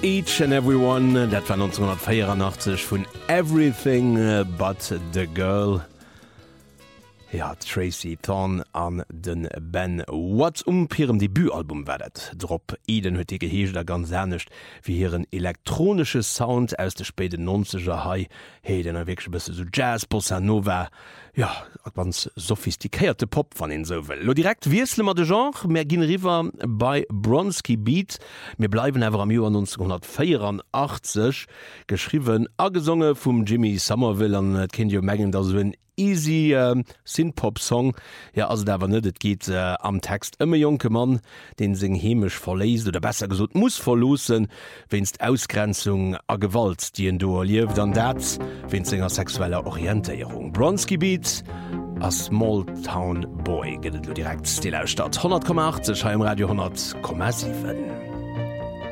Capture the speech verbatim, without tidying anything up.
Each and Everyone, dat war neunzehnhundertvierundachtzig vun Everything but the Girl. Ja, Tracy Thorn an den Ben Watts um pirem Debütalbum werdet. Drop Eden huet geheescht der ganz ernstnecht wie hireieren elektronische Sound aus de späte neunziger Hai he den erwegche bisse so Jazz, Bossa Nova, ja, ganz sophistikéierte Pop van den so will. Lo direkt wieslemmer de Genre, mehr gin River bei Bronski Beat. Wir bleiben ewer am Joar neunzehnhundertvierundachtzig, geschrieben a gesonge vum Jimmy Somerville an Kind You Megan da so ein easy äh, Synthpop-Song. Ja, also da war net, et geht äh, am Text immer junge Mann, den sing hemisch verlest oder besser gesot muss verlosen, wennst Ausgrenzung a Gewalt, die en du erlieft, dann dat, wenn senger sexueller Orientierung. Bronski Beat, a Small Town Boy, gehtt du direkt still aus Stadt. hundert Komma achtzig, Heim Radio hundert Komma sieben.